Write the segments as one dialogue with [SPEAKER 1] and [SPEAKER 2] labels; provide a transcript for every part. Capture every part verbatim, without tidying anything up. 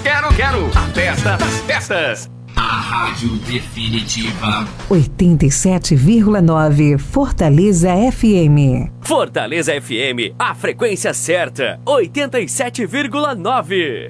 [SPEAKER 1] quero, quero. A festa das festas.
[SPEAKER 2] A Rádio Definitiva
[SPEAKER 3] oitenta e sete vírgula nove Fortaleza F M.
[SPEAKER 4] Fortaleza F M, a frequência certa, oitenta e sete vírgula nove.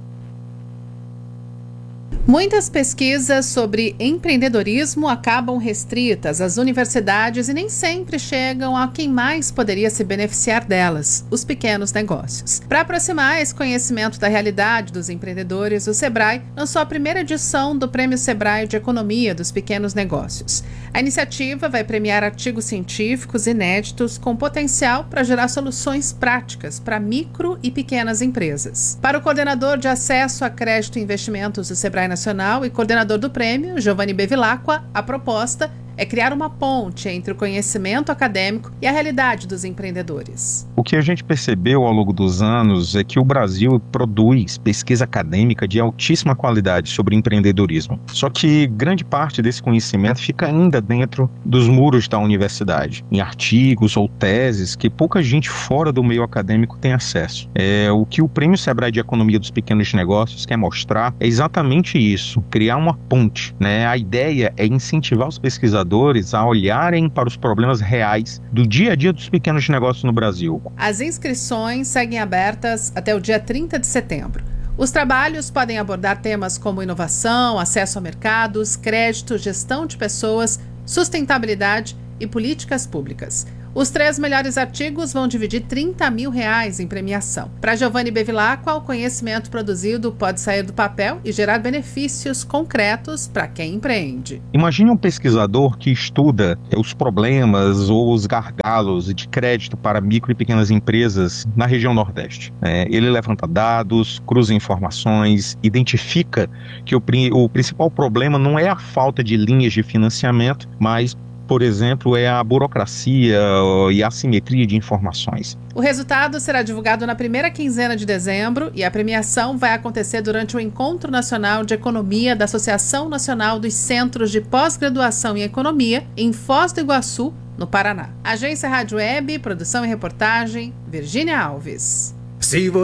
[SPEAKER 5] Muitas pesquisas sobre empreendedorismo acabam restritas às universidades e nem sempre chegam a quem mais poderia se beneficiar delas, os pequenos negócios. Para aproximar esse conhecimento da realidade dos empreendedores, o Sebrae lançou a primeira edição do Prêmio Sebrae de Economia dos Pequenos Negócios. A iniciativa vai premiar artigos científicos inéditos com potencial para gerar soluções práticas para micro e pequenas empresas. Para o coordenador de acesso a crédito e investimentos do Sebrae Nacional e coordenador do prêmio, Giovanni Bevilacqua, a proposta é criar uma ponte entre o conhecimento acadêmico e a realidade dos empreendedores.
[SPEAKER 6] O que a gente percebeu ao longo dos anos é que o Brasil produz pesquisa acadêmica de altíssima qualidade sobre empreendedorismo. Só que grande parte desse conhecimento fica ainda dentro dos muros da universidade, em artigos ou teses que pouca gente fora do meio acadêmico tem acesso. É, o que o Prêmio Sebrae de Economia dos Pequenos Negócios quer mostrar é exatamente isso, criar uma ponte, né? A ideia é incentivar os pesquisadores a olharem para os problemas reais do dia a dia dos pequenos negócios no Brasil.
[SPEAKER 5] As inscrições seguem abertas até o dia trinta de setembro. Os trabalhos podem abordar temas como inovação, acesso a mercados, crédito, gestão de pessoas, sustentabilidade e políticas públicas. Os três melhores artigos vão dividir trinta mil reais em premiação. Para Giovanni Bevilacqua, o conhecimento produzido pode sair do papel e gerar benefícios concretos para quem empreende.
[SPEAKER 6] Imagine um pesquisador que estuda os problemas ou os gargalos de crédito para micro e pequenas empresas na região Nordeste. É, ele levanta dados, cruza informações, identifica que o, o principal problema não é a falta de linhas de financiamento, mas por exemplo, é a burocracia e a assimetria de informações.
[SPEAKER 5] O resultado será divulgado na primeira quinzena de dezembro e a premiação vai acontecer durante o Encontro Nacional de Economia da Associação Nacional dos Centros de Pós-Graduação em Economia, em Foz do Iguaçu, no Paraná. Agência Rádio Web, produção e reportagem, Virgínia Alves.
[SPEAKER 1] Se você